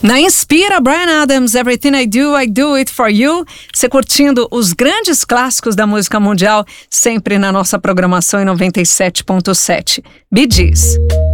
Na Inspira, Bryan Adams, Everything I Do It For You. Você curtindo os grandes clássicos da música mundial, sempre na nossa programação em 97.7. Bee Gees.